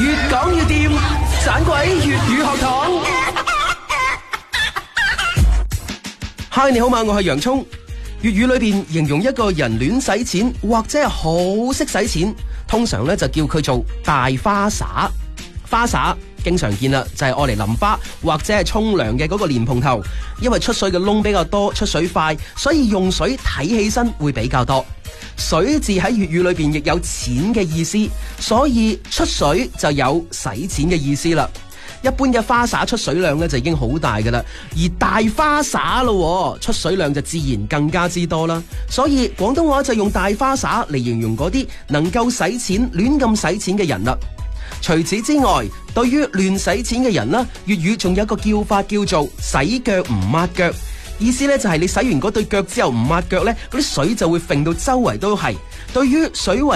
越講越掂，盞鬼粵語學堂。Hi， 你好嘛，我係洋蔥。粵語裏邊形容一個人亂使錢或者係好識使錢，通常咧就叫佢做大花灑。花灑經常見啦，就係愛嚟淋花或者係沖涼嘅嗰個蓮蓬頭，因為出水嘅窿比較多，出水快，所以用水睇起身會比較多。水字喺粵語裏邊亦有錢嘅意思，所以出水就有使錢嘅意思啦。一般嘅花灑出水量咧就已經好大噶啦，而大花灑咯，出水量就自然更加之多啦。所以廣東話就用大花灑嚟形容嗰啲能夠使錢亂咁使錢嘅人啦。除此之外，對於亂使錢嘅人啦，粵語仲有一個叫法叫做洗腳唔抹腳，意思咧就係你洗完嗰對腳之後唔抹腳咧，嗰啲水就會揈到周圍都係。對於水為